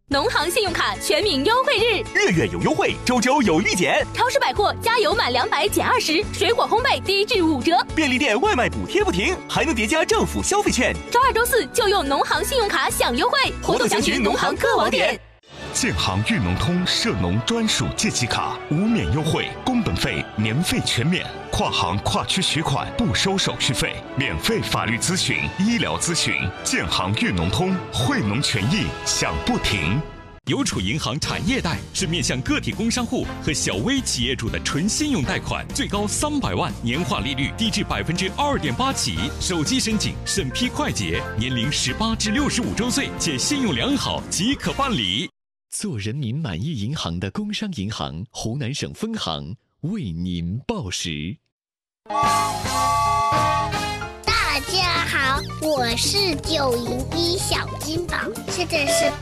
农行信用卡全民优惠日， 月月有优惠，周周有立减。 超市百货加油满200减20，水果烘焙低至5折。 便利店外卖补贴不停，还能叠加政府消费券。 周2、周4就用农行信用卡享优惠，活动详询农行各网点。 建行裕农通涉农专属借记卡无免优惠，工本费年费全免，跨行跨区取款不收手续费，免费法律咨询、医疗咨询。建行裕农通，惠农权益享不停。 邮储银行产业贷是面向个体工商户和小微企业主的纯信用贷款，最高300万，年化利率低至2.8%起，手机申请，审批快捷，年龄18至65周岁且信用良好即可办理。 做人民满意银行的工商银行湖南省分行为您报时。 大家好，我是901小金宝，现在是